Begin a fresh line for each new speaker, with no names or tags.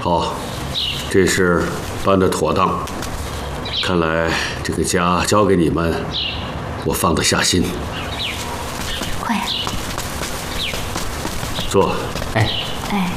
好，这事办得妥当，看来这个家交给你们，我放得下心。
快，
坐。
哎。